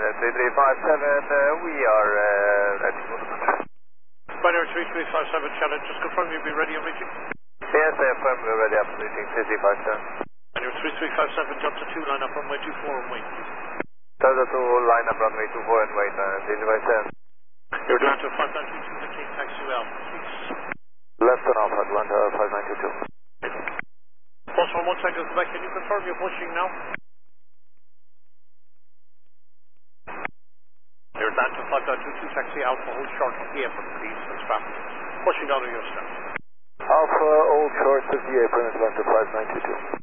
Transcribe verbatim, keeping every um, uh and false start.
three three five seven, uh, we are uh, ready for the control. Binary three three five seven, challenge, just confirm you'll be ready on reaching. Yes, I affirm we're ready up meeting three three five seven. Binary three three five seven, Delta two, line up runway two four and wait, please. Delta two, line up runway two four and wait, uh, three three five seven. You're down to five nine two two, the King taxi well, please. Left on Alpha Atlanta five nine two two. Pulse one one second, Quebec, can you confirm you're pushing now? You're down to five nine two two, taxi Alpha, hold short of the apron, please, and traffic. Pushing out of your step. Alpha, hold short of the apron, Atlanta five nine two two.